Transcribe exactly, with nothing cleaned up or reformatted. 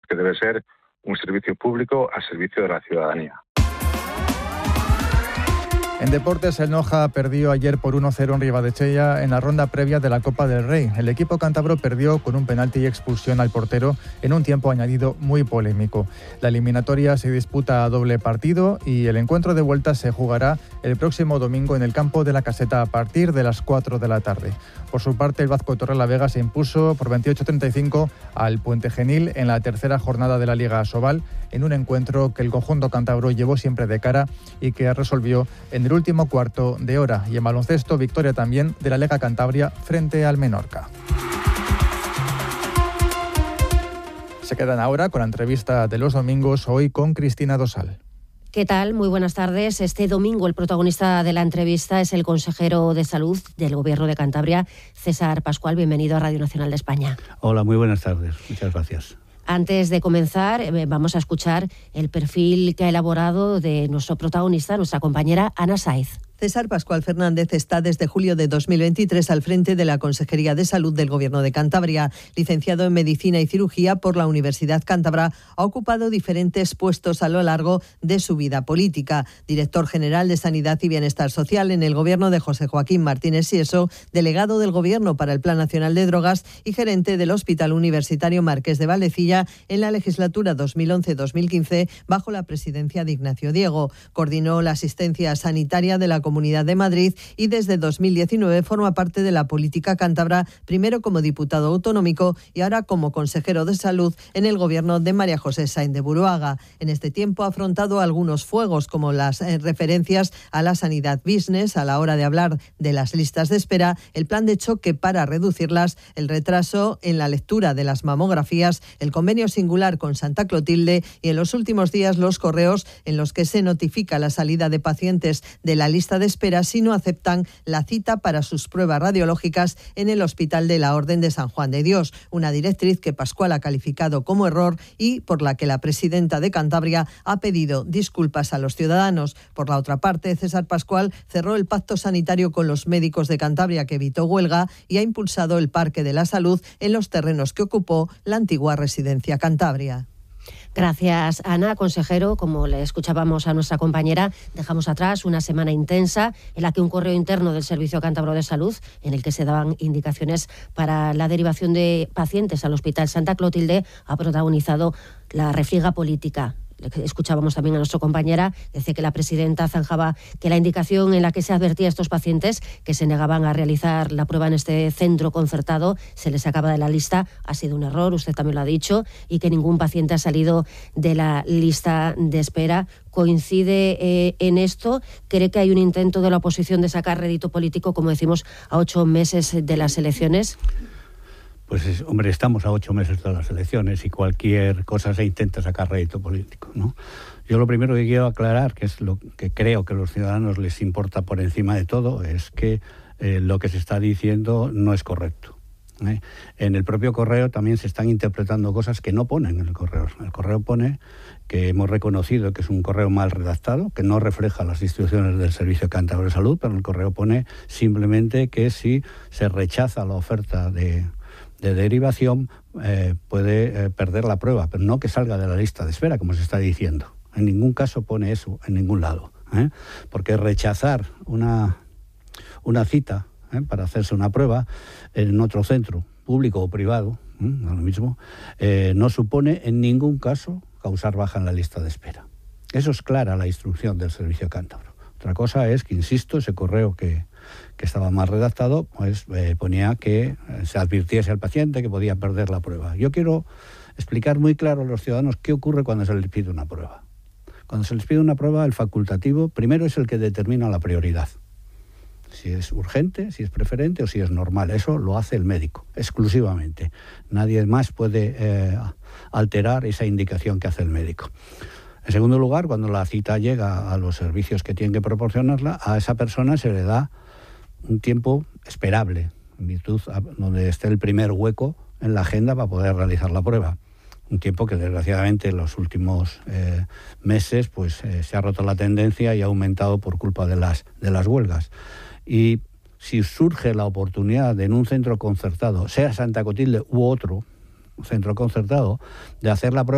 que debe ser un servicio público al servicio de la ciudadanía. En deportes, el Noja perdió ayer por uno cero en Ribadechea en la ronda previa de la Copa del Rey. El equipo cántabro perdió con un penalti y expulsión al portero en un tiempo añadido muy polémico. La eliminatoria se disputa a doble partido y el encuentro de vuelta se jugará el próximo domingo en el campo de la Caseta a partir de las cuatro de la tarde. Por su parte, el Vazco Torrelavega se impuso por veintiocho a treinta y cinco al Puente Genil en la tercera jornada de la Liga Asobal, en un encuentro que el conjunto cántabro llevó siempre de cara y que resolvió en el último cuarto de hora. Y en baloncesto, victoria también de la Lega Cantabria frente al Menorca. Se quedan ahora con la entrevista de los domingos, hoy con Cristina Dosal. ¿Qué tal? Muy buenas tardes. Este domingo el protagonista de la entrevista es el consejero de Salud del Gobierno de Cantabria, César Pascual. Bienvenido a Radio Nacional de España. Hola, muy buenas tardes. Muchas gracias. Antes de comenzar, vamos a escuchar el perfil que ha elaborado de nuestro protagonista, nuestra compañera Ana Saiz. César Pascual Fernández está desde julio de dos mil veintitrés al frente de la Consejería de Salud del Gobierno de Cantabria. Licenciado en Medicina y Cirugía por la Universidad Cántabra, ha ocupado diferentes puestos a lo largo de su vida política. Director General de Sanidad y Bienestar Social en el Gobierno de José Joaquín Martínez Sieso, delegado del Gobierno para el Plan Nacional de Drogas y gerente del Hospital Universitario Marqués de Valdecilla en la legislatura dos mil once dos mil quince bajo la presidencia de Ignacio Diego. Coordinó la asistencia sanitaria de la Comunidad de Madrid y desde dos mil diecinueve forma parte de la política cántabra, primero como diputado autonómico y ahora como consejero de Salud en el gobierno de María José Sainz de Buruaga. En este tiempo ha afrontado algunos fuegos, como las eh, referencias a la sanidad business a la hora de hablar de las listas de espera, el plan de choque para reducirlas, el retraso en la lectura de las mamografías, el convenio singular con Santa Clotilde y en los últimos días los correos en los que se notifica la salida de pacientes de la lista de espera si no aceptan la cita para sus pruebas radiológicas en el Hospital de la Orden de San Juan de Dios, una directriz que Pascual ha calificado como error y por la que la presidenta de Cantabria ha pedido disculpas a los ciudadanos. Por la otra parte, César Pascual cerró el pacto sanitario con los médicos de Cantabria que evitó huelga y ha impulsado el Parque de la Salud en los terrenos que ocupó la antigua residencia Cantabria. Gracias, Ana. Consejero, como le escuchábamos a nuestra compañera, dejamos atrás una semana intensa en la que un correo interno del Servicio Cántabro de Salud, en el que se daban indicaciones para la derivación de pacientes al Hospital Santa Clotilde, ha protagonizado la refriega política. Escuchábamos también a nuestra compañera, decía que la presidenta zanjaba que la indicación en la que se advertía a estos pacientes que se negaban a realizar la prueba en este centro concertado, se les sacaba de la lista, ha sido un error, usted también lo ha dicho, y que ningún paciente ha salido de la lista de espera. ¿Coincide eh, en esto? ¿Cree que hay un intento de la oposición de sacar rédito político, como decimos, a ocho meses de las elecciones? Pues, es, hombre, estamos a ocho meses de las elecciones y cualquier cosa se intenta sacar rédito político, ¿no? Yo lo primero que quiero aclarar, que es lo que creo que a los ciudadanos les importa por encima de todo, es que eh, lo que se está diciendo no es correcto. ¿eh? En el propio correo también se están interpretando cosas que no ponen en el correo. El correo pone que hemos reconocido que es un correo mal redactado, que no refleja las instituciones del Servicio Cántabro de Salud, pero el correo pone simplemente que si se rechaza la oferta de... de derivación, eh, puede eh, perder la prueba, pero no que salga de la lista de espera, como se está diciendo. En ningún caso pone eso, en ningún lado. ¿eh? Porque rechazar una, una cita ¿eh? para hacerse una prueba en otro centro, público o privado, ¿eh? no lo mismo, eh, no supone en ningún caso causar baja en la lista de espera. Eso es clara la instrucción del Servicio Cántabro. Otra cosa es que, insisto, ese correo que, que estaba mal redactado, pues eh, ponía que se advirtiese al paciente que podía perder la prueba. Yo quiero explicar muy claro a los ciudadanos qué ocurre cuando se les pide una prueba. Cuando se les pide una prueba, el facultativo primero es el que determina la prioridad. Si es urgente, si es preferente o si es normal. Eso lo hace el médico, exclusivamente. Nadie más puede eh, alterar esa indicación que hace el médico. En segundo lugar, cuando la cita llega a los servicios que tienen que proporcionarla, a esa persona se le da un tiempo esperable, en virtud a donde esté el primer hueco en la agenda para poder realizar la prueba. Un tiempo que desgraciadamente en los últimos eh, meses pues eh, se ha roto la tendencia y ha aumentado por culpa de las, de las huelgas. Y si surge la oportunidad de en un centro concertado, sea Santa Clotilde u otro centro concertado, de hacer la prueba,